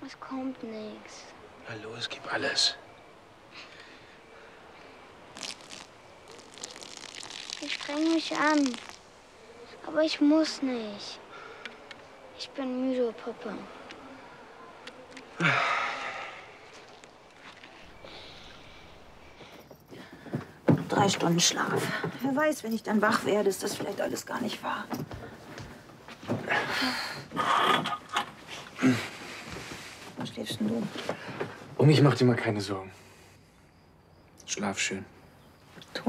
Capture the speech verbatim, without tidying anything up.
Es kommt nichts. Na los, gib alles. Ich streng mich an. Aber ich muss nicht. Ich bin müde, Papa. Drei Stunden Schlaf. Wer weiß, wenn ich dann wach werde, ist das vielleicht alles gar nicht wahr. Wo schläfst denn du? Um mich macht dir mal keine Sorgen. Schlaf schön.